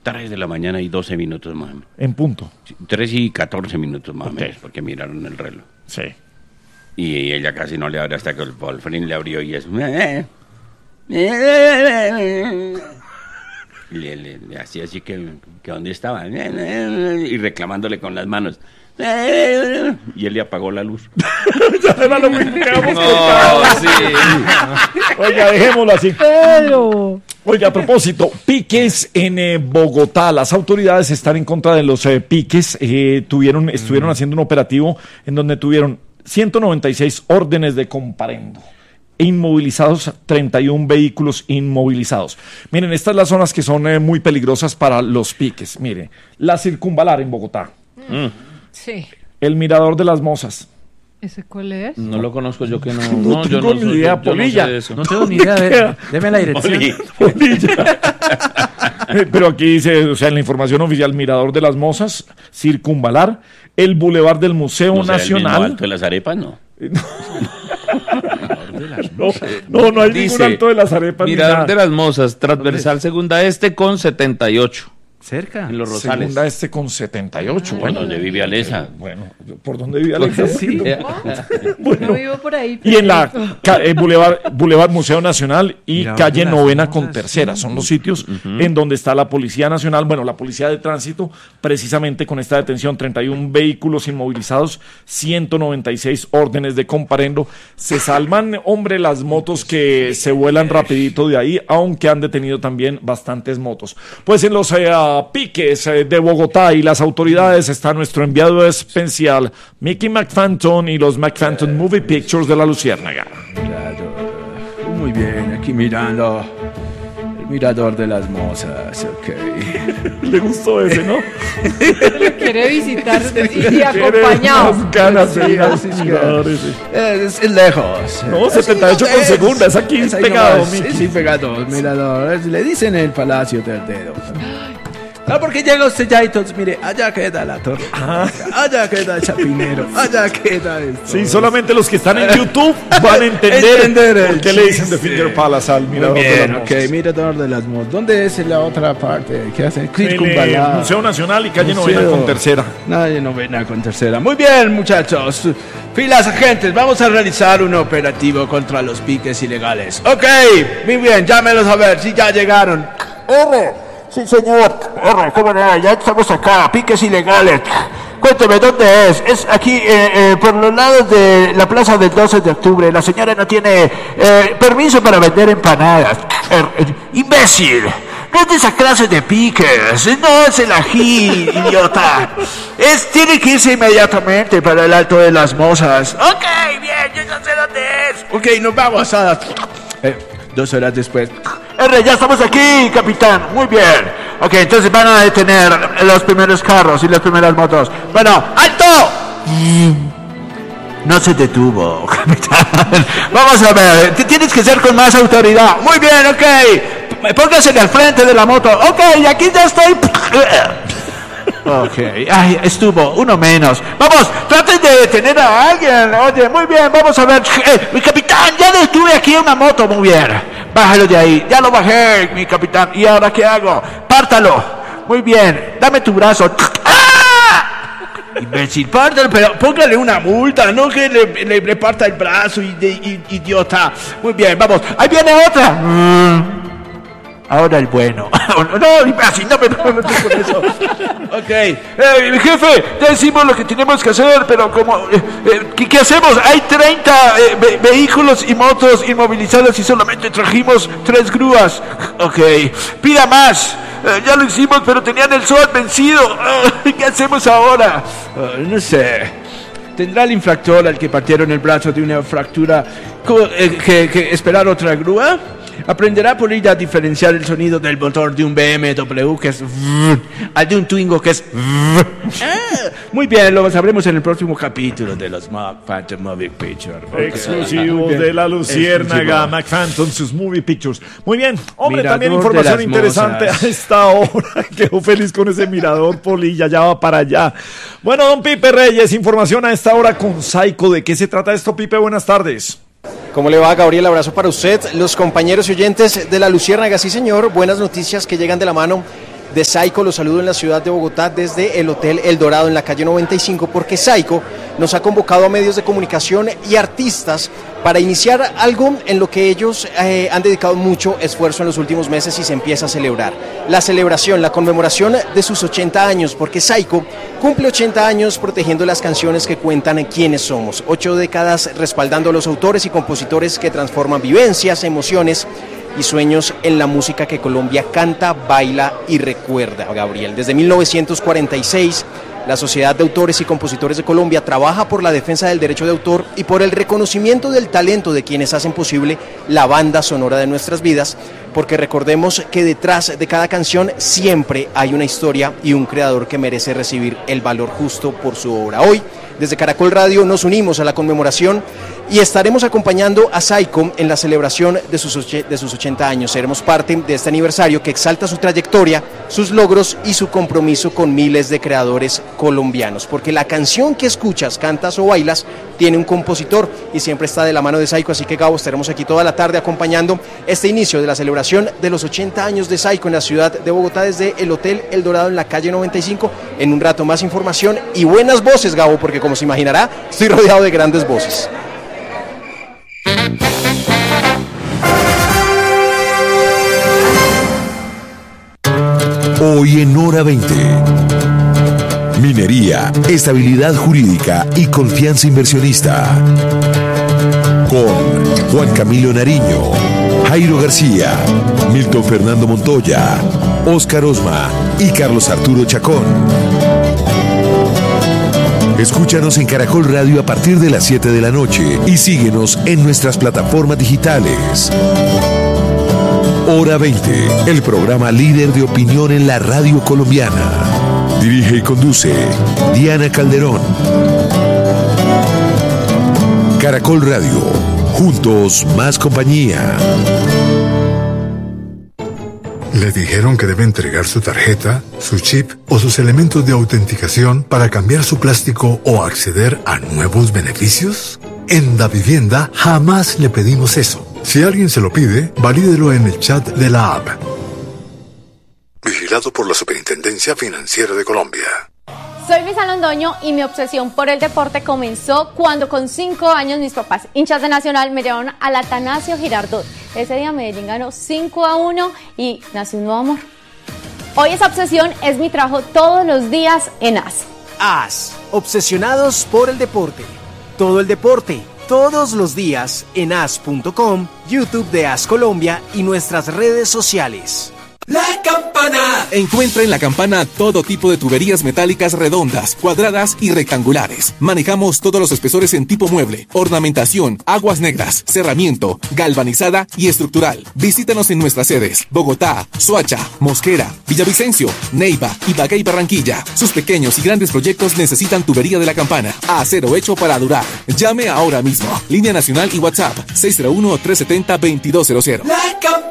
3 de la mañana y 12 minutos más o menos. En punto. 3 y 14 minutos más o menos, porque miraron el reloj. Sí. Y ella casi no le abre hasta que el Wolfrin le abrió y eso. Le hacía así que dónde estaba. Y reclamándole con las manos. Y él le apagó la luz. Ya era lo mismo que habíamos No, sí. Oiga, dejémoslo así. Oiga, a propósito, piques en Bogotá. Las autoridades están en contra de los piques. Estuvieron haciendo un operativo en donde tuvieron 196 órdenes de comparendo. Inmovilizados, 31 vehículos inmovilizados. Miren, estas son las zonas que son muy peligrosas para los piques. Mire, la Circunvalar en Bogotá. Sí. El Mirador de las Mozas. ¿Ese cuál es? No lo conozco, yo que no. No yo tengo no ni soy- idea, yo no sé Polilla. de eso. No tengo ni idea, a ver, deme la dirección. Pero aquí dice, o sea, en la información oficial, Mirador de las Mozas, Circunvalar, el Boulevard del Museo ¿No será el mismo Nacional. Alto de las Arepas? No. No hay Dice, ningún alto de las arepas. ni Mirador nada. de las Mozas, transversal segunda este con 78. Cerca. En los Rosales. Segunda este con 78. Bueno, donde vive Alesa. Bueno, ¿por dónde vive Alexa? Sí. No vivo por ahí. Y en la Boulevard Museo Nacional y Mirador calle de las Novena Mozas, con Tercera. Son los sitios en donde está la Policía Nacional, bueno, la Policía de Tránsito, precisamente con esta detención, 31 vehículos inmovilizados, 196 órdenes de comparendo. Se salvan, hombre, las motos que se vuelan rapidito de ahí, aunque han detenido también bastantes motos. Pues en los piques de Bogotá y las autoridades está nuestro enviado especial, Mickey McPhanton y los McPhanton Movie Pictures de la Luciérnaga. Muy bien, aquí mirando el Mirador de las Mozas, ok. Le gustó ese, ¿no? Lo quiere visitar y acompañado. Más ganas de ir al Sí, mirador ese. Es lejos. No, 78 con segunda, es aquí ahí pegado, nomás, Miki. sí, pegado, Mirador. Le dicen el Palacio del Dedo. No, porque llega usted ya y entonces, mire, allá queda la torre, allá queda Chapinero, allá queda esto. Sí, solamente los que están en YouTube van a entender por qué le dicen The Finger Palace al mirador Muy de bien, las ok, Mozas. Mirador de las Mozas. ¿Dónde es la otra parte? ¿Qué hace? En el Circunvalar. Museo Nacional y calle Museo. Novena con Tercera. Nadie Novena con Tercera. Muy bien, muchachos. Filas agentes, vamos a realizar un operativo contra los piques ilegales. Ok, muy bien, llámelos a ver si ya llegaron. Sí, señor. ¿Cómo no? Ya estamos acá. Piques ilegales. Cuénteme, ¿dónde es? Es aquí, por los lados de la plaza del 12 de octubre. La señora no tiene permiso para vender empanadas. ¡Imbécil! No es de esa clase de piques. No es el ají, idiota. Tiene que irse inmediatamente para el Alto de las Mozas. Ok, bien, yo ya sé dónde es. Ok, nos vamos a... 2 horas después. Ya estamos aquí, capitán. Muy bien. Ok, entonces van a detener los primeros carros y las primeras motos. Bueno, ¡alto! No se detuvo, capitán. Vamos a ver, tienes que ser con más autoridad. Muy bien, ok. Póngase al frente de la moto. Ok, aquí ya estoy. Ok, ay, estuvo, uno menos. Vamos, traten de detener a alguien. Oye, muy bien, vamos a ver. Mi capitán, ya detuve aquí una moto, muy bien. Bájalo de ahí, ya lo bajé, mi capitán. ¿Y ahora qué hago? Pártalo. Muy bien, dame tu brazo. ¡Ah! Imbécil, pártalo, pero póngale una multa, no que le parta el brazo, idiota. Muy bien, vamos, ahí viene otra. Ahora el bueno. No, imbécil, no me con eso. Ok. Jefe, ya decimos lo que tenemos que hacer, pero como... ¿qué hacemos? Hay 30 vehículos y motos inmovilizadas y solamente trajimos 3 grúas. Ok. Pida más. Ya lo hicimos, pero tenían el SOAT vencido. ¿Qué hacemos ahora? No sé. ¿Tendrá el infractor al que partieron el brazo de una fractura que esperar otra grúa? ¿Aprenderá Polilla a diferenciar el sonido del motor de un BMW que es al de un Twingo que es muy bien, lo sabremos en el próximo capítulo de los McPhantom Movie Pictures. Exclusivos de la Luciérnaga, McPhantom, sus Movie Pictures. Muy bien, hombre, Mirador también de información las interesante Mozas. a esta hora. Quedó feliz con ese mirador, Polilla, ya va para allá. Bueno, don Pipe Reyes, información a esta hora con Saico. ¿De qué se trata esto, Pipe? Buenas tardes. ¿Cómo le va, Gabriel? Abrazo para usted, los compañeros y oyentes de la Luciérnaga. Sí, señor, buenas noticias que llegan de la mano de Saico. Los saludo en la ciudad de Bogotá desde el Hotel El Dorado en la calle 95, porque Saico nos ha convocado a medios de comunicación y artistas para iniciar algo en lo que ellos han dedicado mucho esfuerzo en los últimos meses y se empieza a celebrar. La celebración, la conmemoración de sus 80 años, porque Saico cumple 80 años protegiendo las canciones que cuentan quiénes somos. 8 décadas respaldando a los autores y compositores que transforman vivencias, emociones y sueños en la música que Colombia canta, baila y recuerda, Gabriel. Desde 1946, la Sociedad de Autores y Compositores de Colombia trabaja por la defensa del derecho de autor y por el reconocimiento del talento de quienes hacen posible la banda sonora de nuestras vidas, porque recordemos que detrás de cada canción siempre hay una historia y un creador que merece recibir el valor justo por su obra. Hoy, desde Caracol Radio, nos unimos a la conmemoración y estaremos acompañando a Saico en la celebración de sus 80 años. Seremos parte de este aniversario que exalta su trayectoria, sus logros y su compromiso con miles de creadores colombianos, porque la canción que escuchas, cantas o bailas tiene un compositor y siempre está de la mano de Saico. Así que, Gabo, estaremos aquí toda la tarde acompañando este inicio de la celebración de los 80 años de Saico en la ciudad de Bogotá desde el Hotel El Dorado en la calle 95. En un rato más información y buenas voces, Gabo, porque como se imaginará, estoy rodeado de grandes voces. Hoy en Hora 20. Minería, estabilidad jurídica y confianza inversionista. Con Juan Camilo Nariño, Jairo García, Milton Fernando Montoya, Óscar Osma y Carlos Arturo Chacón. Escúchanos en Caracol Radio a partir de las 7 de la noche y síguenos en nuestras plataformas digitales. Hora 20, el programa líder de opinión en la radio colombiana. Dirige y conduce Diana Calderón. Caracol Radio, juntos más compañía. ¿Le dijeron que debe entregar su tarjeta, su chip o sus elementos de autenticación para cambiar su plástico o acceder a nuevos beneficios? En Davivienda jamás le pedimos eso. Si alguien se lo pide, valídelo en el chat de la app. Vigilado por la Superintendencia Financiera de Colombia. Soy Luisa Londoño y mi obsesión por el deporte comenzó cuando con 5 años mis papás, hinchas de Nacional, me llevaron al Atanasio Girardot. Ese día Medellín ganó 5-1 y nació un nuevo amor. Hoy esa obsesión es mi trabajo todos los días en AS. AS, obsesionados por el deporte. Todo el deporte, todos los días en as.com, YouTube de AS Colombia y nuestras redes sociales. La Campana. Encuentra en La Campana todo tipo de tuberías metálicas redondas, cuadradas y rectangulares. Manejamos todos los espesores en tipo mueble, ornamentación, aguas negras, cerramiento, galvanizada y estructural. Visítanos en nuestras sedes: Bogotá, Soacha, Mosquera, Villavicencio, Neiva, Ibagué y Barranquilla. Sus pequeños y grandes proyectos necesitan tubería de La Campana. Acero hecho para durar. Llame ahora mismo. Línea nacional y WhatsApp 601-370-2200.